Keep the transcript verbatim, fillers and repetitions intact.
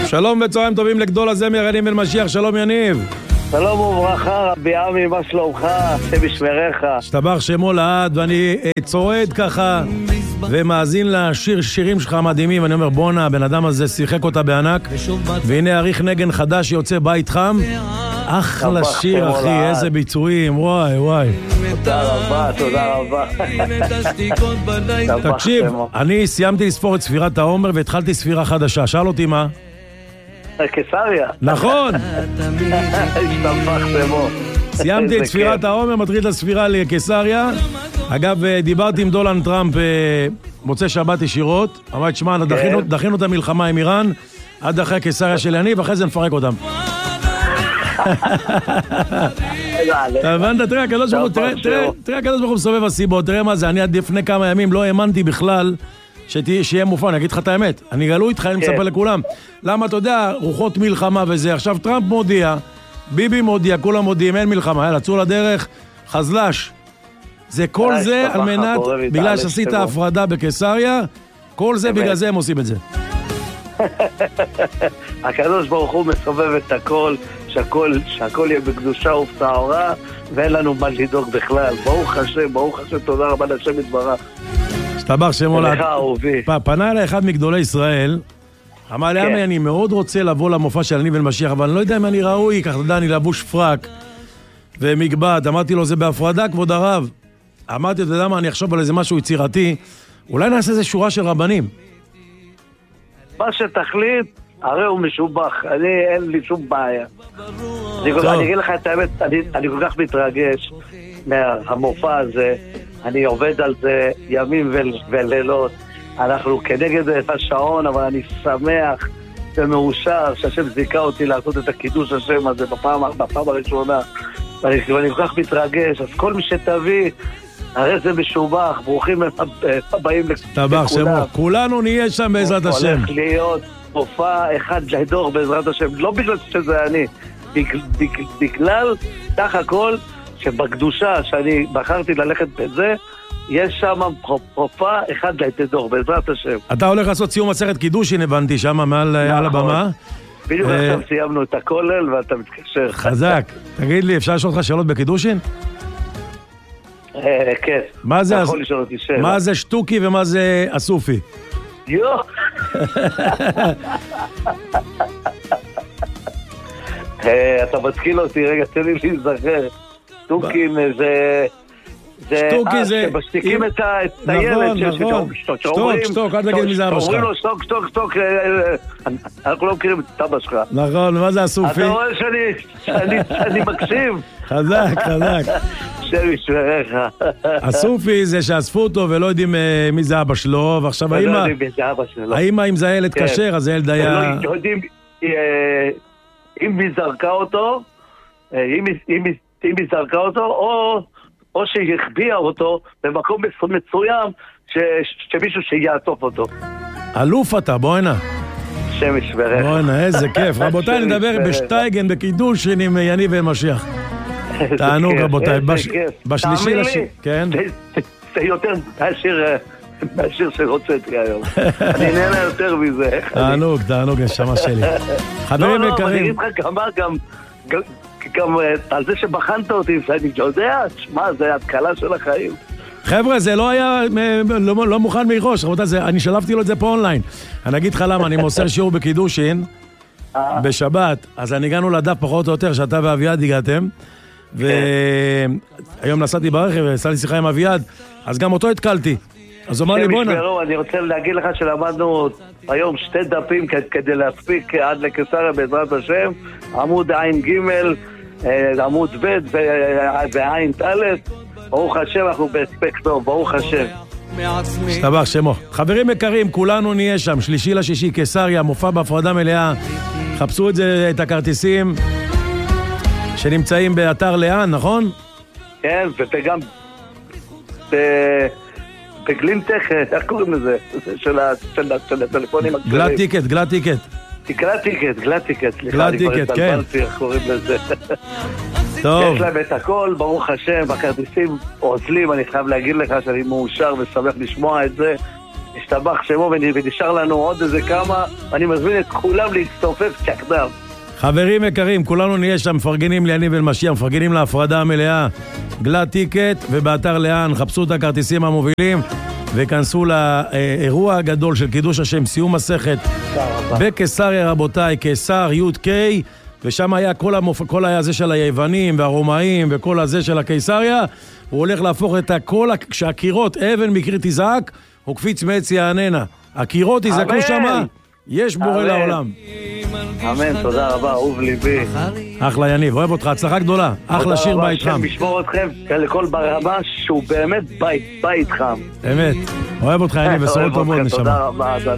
שלום וצהריים טובים לגדול הזמר יניב בן משיח, שלום יניב. שלום וברכה, רבי עמי, מה שלומך? השם ישמרך. השתבח שמו לעד, ואני צועד ככה ומאזין לשיר שירים שלך מדהימים, ואני אומר בונה, הבן אדם הזה שיחק אותה בענק, והנה עריך נגן חדש שיוצא בית חם, אחלה שיר אחי, איזה ביצועים, וואי וואי. תודה רבה, תודה רבה. תקשיב, אני סיימתי לספור את ספירת העומר והתחלתי ספירה חדשה, שאל אותי מה? קיסריה. נכון. השתבח שמו. סיימתי את ספירת העומר, מתחיל לספירה לקיסריה. אגב, דיברתי עם דונלד טראמפ מוצא שבת ישירות, אמרתי, שמע, דחינו את המלחמה עם איראן עד אחרי קיסריה של יניב, ואחרי זה נפרק אותם. אתה הבנת? תראה, הקדוש ברוך הוא, תראה, הקדוש ברוך הוא מסובב הסיבות, תראה מה זה, אני עד לפני כמה ימים לא האמנתי בכלל שיהיה מופע, אני אגיד לך את האמת, אני גלו איתך, אני מצפה לכולם. למה, אתה יודע, רוחות מלחמה וזה, עכשיו טראמפ מודיע, ביבי מודיע, כולם מודיעים, אין מלחמה, יאללה, צאו לדרך, חזלש. זה כל זה על מנת, בגלל שעשית הפרדה בקיסריה, כל זה בגלל זה הם עושים את זה. הקדוש ברוך הוא מסובב את הכל, שהכל, שהכל יהיה בקדושה ובטהרה, ואין לנו מה לדאוג בכלל. ברוך השם, ברוך השם, תודה רבה לשם יתברך. השתבח שמו לעד. לך אהובי. פנה אליי אחד מגדולי ישראל, אמר לי, עמי, אני מאוד רוצה לבוא למופע של יניב בן משיח, אבל אני לא יודע אם אני ראוי, כך אתה יודע, אני לבוש פרק ומגבד. אמרתי לו, זה בהפרדה, כבוד הרב. אמרתי, אתה יודע מה, אני אחשוב על איזה משהו יצירתי, אולי נעשה איזה שורה של רבנים. מה שתחליט, הרי הוא משובח, אני אין לי שום בעיה. אני, אני אגיד לך את האמת, אני, אני כל כך מתרגש מהמופע הזה, אני עובד על זה ימים ולילות, אנחנו כנגד השעון, אבל אני שמח ומאושר שהשם זיקה אותי לעשות את הקידוש השם הזה בפעם, בפעם הראשונה, ואני, ואני כל כך מתרגש, אז כל מי שתביא, הרי זה משובח, ברוכים הבאים לכולם. כולנו נהיה שם בעזרת השם. הולך להיות מופע אחד לדור בעזרת השם, לא בגלל שזה אני, בגלל סך הכל שבקדושה שאני בחרתי ללכת בזה, יש שם מופע אחד לדור בעזרת השם. אתה הולך לעשות סיום מסכת קידושין, הבנתי, שם מעל הבמה. בדיוק עכשיו סיימנו את הכולל ואתה מתקשר. חזק. תגיד לי, אפשר לשאול אותך שאלות בקידושין? כן. מה זה שטוקי ומה זה אסופי? יו! אתה מתחיל אותי, רגע, תן לי להיזכר. שטוקים זה... שטוקי זה... שבשתיקים את הילד. נכון, נכון. שטוק, שטוק, אל תגיד מי זה אבא שלך. אומרים לו שטוק, שטוק, שטוק. אנחנו לא מכירים את אבא שלך. נכון, מה זה אסופי? אתה רואה שאני מקשיב. חזק, חזק. שם ישמרך. הסופי זה שאספו אותו ולא יודעים מי זה אבא שלו, ועכשיו האמא, אם זה הילד כשר, אז הילד היה... לא יודעים אם היא זרקה אותו, אם היא זרקה אותו, או שהיא החביאה אותו במקום מצוים, שמישהו שיעטוף אותו. אלוף אתה, בואי נא. שם ישמרך. בואי נא, איזה כיף. רבותיי, נדבר בשטייגן, בקידוש עם יניב בן משיח. תענוג רבותיי, בשלישי לשיר, כן? זה יותר מהשיר שרוצאתי היום. אני נהנה יותר מזה. תענוג, תענוג, נשמה שלי. חברים יקרים. אני אגיד לך גם על זה שבחנת אותי, אני יודע, שמע, זה התקלה של החיים. חבר'ה, זה לא היה, לא מוכן מראש, רבותיי, אני שלפתי לו את זה פה אונליין. אני אגיד לך למה, אני מוסר שיעור בקידושין, בשבת, אז אני הגענו לדף פחות או יותר, שאתה ואביעד הגעתם, והיום נסעתי ברכב ועשיתי שיחה עם אביעד, אז גם אותו התקלתי. אז אומר לי בוא'נה. אני רוצה להגיד לך שלמדנו היום שתי דפים כדי להספיק עד לקיסריה בעזרת השם, עמוד עין ג', עמוד ב' ועין ד', ברוך השם, אנחנו בהספק טוב, ברוך השם. השתבח שמו. חברים יקרים, כולנו נהיה שם, שלישי לשישי, קיסריה, מופע בהפרדה מלאה. חפשו את זה, את הכרטיסים שנמצאים באתר לאן, נכון? כן, וגם בגלינטך, איך קוראים לזה? של הטלפונים הגדולים. גלת טיקט, גלת טיקט. גלת טיקט, גלת טיקט, גלת טיקט, כן. איך קוראים לזה? טוב. יש להם את הכל, ברוך השם, הכרטיסים עוזלים, אני חייב להגיד לך שאני מאושר ושמח לשמוע את זה. השתבח שמו, ונשאר לנו עוד איזה כמה, אני מזמין את כולם להצטופף צ'קדם. חברים יקרים, כולנו נהיה שם, מפרגנים ליניב בן משיח, מפרגנים להפרדה המלאה, גלאט טיקט, ובאתר לאן, חפשו את הכרטיסים המובילים, וכנסו לאירוע הגדול של קידוש השם, סיום מסכת, בקיסריה רבותיי, קיסר י' ק', ושם היה כל, המופ... כל הזה של היוונים והרומאים וכל הזה של הקיסריה, הוא הולך להפוך את כל הקירות, אבן מקרית יזעק, הוא קפיץ מעץ יעננה. הקירות יזעקו שמה, יש בורא לעולם. אמן, תודה רבה, אהוב ליבי. אחלה יניב, אוהב אותך, הצלחה גדולה. אחלה שיר בית חם. משמור אתכם לכל ברמה שהוא באמת בית, בית חם. אמת, אוהב אותך יניב, בשורות טובות נשמה. תודה רבה.